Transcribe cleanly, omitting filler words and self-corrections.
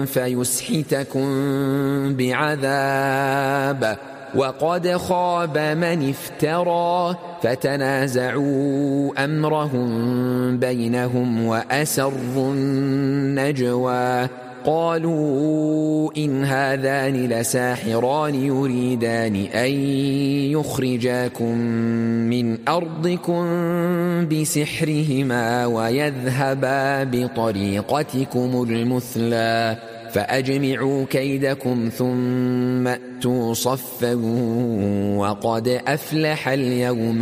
فيسحتكم بعذاب، وقد خاب من افترى. فتنازعوا أمرهم بينهم وأسروا النجوى، قالوا إن هذان لساحران يريدان أن يخرجاكم من أرضكم بسحرهما ويذهبا بطريقتكم المثلى، فأجمعوا كيدكم ثم أتوا صفا وقد أفلح اليوم